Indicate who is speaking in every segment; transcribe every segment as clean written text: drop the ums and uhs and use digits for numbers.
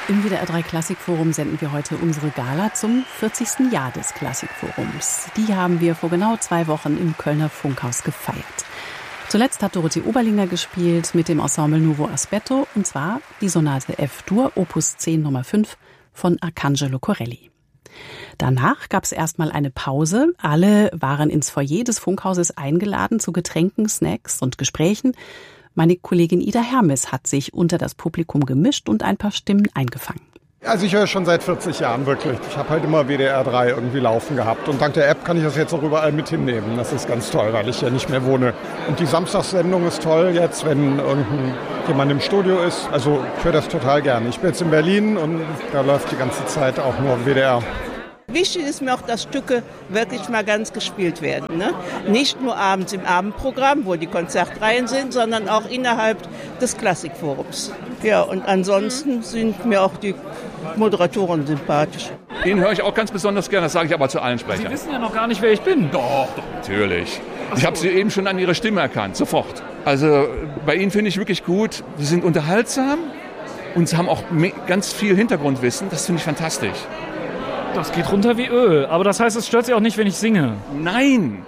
Speaker 1: Im WDR 3 Klassikforum senden wir heute unsere Gala zum 40. Jahr des Klassikforums. Die haben wir vor genau 2 Wochen im Kölner Funkhaus gefeiert. Zuletzt hat Dorothee Oberlinger gespielt mit dem Ensemble Nuovo Aspetto, und zwar die Sonate F-Dur, Opus 10 Nummer 5 von Arcangelo Corelli. Danach gab es erstmal eine Pause. Alle waren ins Foyer des Funkhauses eingeladen zu Getränken, Snacks und Gesprächen. Meine Kollegin Ida Hermes hat sich unter das Publikum gemischt und ein paar Stimmen eingefangen.
Speaker 2: Also ich höre schon seit 40 Jahren wirklich. Ich habe halt immer WDR 3 irgendwie laufen gehabt. Und dank der App kann ich das jetzt auch überall mit hinnehmen. Das ist ganz toll, weil ich ja nicht mehr wohne. Und die Samstagssendung ist toll jetzt, wenn jemand im Studio ist. Also ich höre das total gerne. Ich bin jetzt in Berlin und da läuft die ganze Zeit auch nur WDR.
Speaker 3: Wichtig ist mir auch, dass Stücke wirklich mal ganz gespielt werden. Ne? Nicht nur abends im Abendprogramm, wo die Konzertreihen sind, sondern auch innerhalb des Klassikforums. Ja, und ansonsten sind mir auch die Moderatoren sympathisch.
Speaker 4: Den höre ich auch ganz besonders gerne, das sage ich aber zu allen Sprechern.
Speaker 5: Sie wissen ja noch gar nicht, wer ich bin.
Speaker 4: Doch, natürlich. Ich habe Sie eben schon an Ihrer Stimme erkannt, sofort. Also bei Ihnen finde ich wirklich gut, Sie sind unterhaltsam und Sie haben auch ganz viel Hintergrundwissen, das finde ich fantastisch.
Speaker 5: Das geht runter wie Öl. Aber das heißt, es stört Sie auch nicht, wenn ich singe?
Speaker 4: Nein,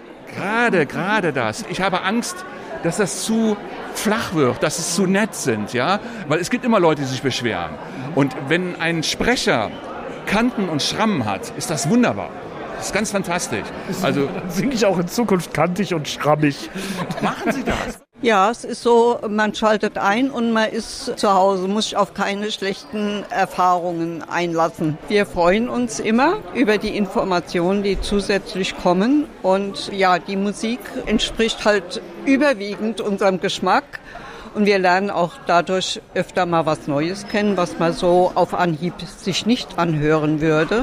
Speaker 4: gerade das. Ich habe Angst, dass das zu flach wird, dass es zu nett sind, ja? Weil es gibt immer Leute, die sich beschweren. Und wenn ein Sprecher Kanten und Schrammen hat, ist das wunderbar. Das ist ganz fantastisch. Also
Speaker 5: dann singe ich auch in Zukunft kantig und schrammig.
Speaker 4: Machen Sie das.
Speaker 6: Ja, es ist so, man schaltet ein und man ist zu Hause, muss sich auf keine schlechten Erfahrungen einlassen. Wir freuen uns immer über die Informationen, die zusätzlich kommen. Und ja, die Musik entspricht halt überwiegend unserem Geschmack. Und wir lernen auch dadurch öfter mal was Neues kennen, was man so auf Anhieb sich nicht anhören würde.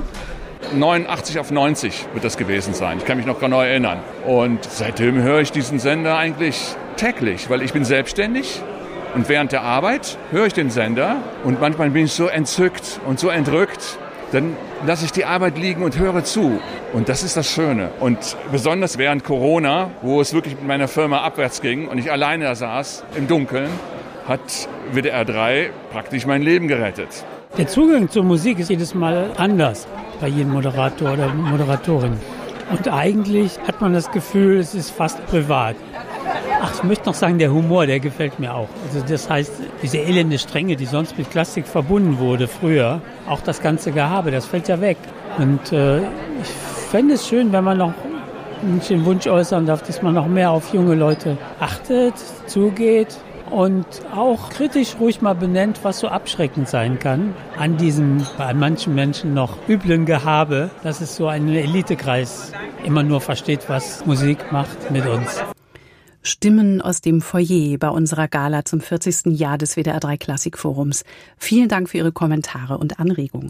Speaker 4: 89 auf 90 wird das gewesen sein. Ich kann mich noch genau erinnern. Und seitdem höre ich diesen Sender eigentlich täglich, weil ich bin selbstständig und während der Arbeit höre ich den Sender und manchmal bin ich so entzückt und so entrückt, dann lasse ich die Arbeit liegen und höre zu. Und das ist das Schöne. Und besonders während Corona, wo es wirklich mit meiner Firma abwärts ging und ich alleine da saß im Dunkeln, hat WDR 3 praktisch mein Leben gerettet.
Speaker 7: Der Zugang zur Musik ist jedes Mal anders bei jedem Moderator oder Moderatorin. Und eigentlich hat man das Gefühl, es ist fast privat. Ach, ich möchte noch sagen, der Humor, der gefällt mir auch. Also das heißt, diese elende Strenge, die sonst mit Klassik verbunden wurde früher, auch das ganze Gehabe, das fällt ja weg. Und ich fände es schön, wenn man noch den Wunsch äußern darf, dass man noch mehr auf junge Leute achtet, zugeht und auch kritisch ruhig mal benennt, was so abschreckend sein kann an diesem bei manchen Menschen noch üblen Gehabe, dass es so ein Elitekreis immer nur versteht, was Musik macht mit uns.
Speaker 1: Stimmen aus dem Foyer bei unserer Gala zum 40. Jahr des WDR 3 Klassikforums. Vielen Dank für Ihre Kommentare und Anregungen.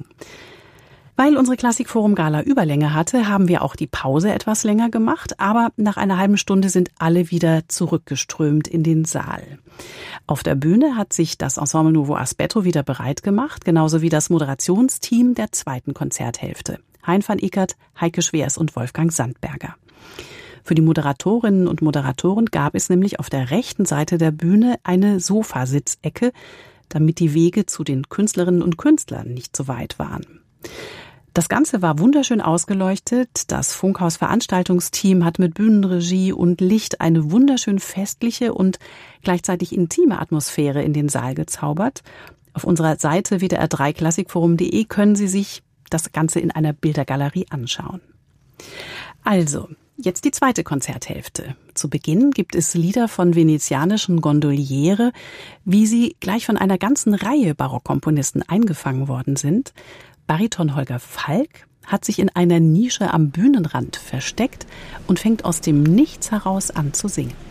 Speaker 1: Weil unsere Klassikforum-Gala Überlänge hatte, haben wir auch die Pause etwas länger gemacht, aber nach einer halben Stunde sind alle wieder zurückgeströmt in den Saal. Auf der Bühne hat sich das Ensemble Nuovo Aspetto wieder bereit gemacht, genauso wie das Moderationsteam der zweiten Konzerthälfte. Hein van Eekert, Heike Schwers und Wolfgang Sandberger. Für die Moderatorinnen und Moderatoren gab es nämlich auf der rechten Seite der Bühne eine Sofasitzecke, damit die Wege zu den Künstlerinnen und Künstlern nicht so weit waren. Das Ganze war wunderschön ausgeleuchtet. Das Funkhaus-Veranstaltungsteam hat mit Bühnenregie und Licht eine wunderschön festliche und gleichzeitig intime Atmosphäre in den Saal gezaubert. Auf unserer Seite wdr3klassikforum.de können Sie sich das Ganze in einer Bildergalerie anschauen. Also, jetzt die zweite Konzerthälfte. Zu Beginn gibt es Lieder von venezianischen Gondoliere, wie sie gleich von einer ganzen Reihe Barockkomponisten eingefangen worden sind. Bariton Holger Falk hat sich in einer Nische am Bühnenrand versteckt und fängt aus dem Nichts heraus an zu singen.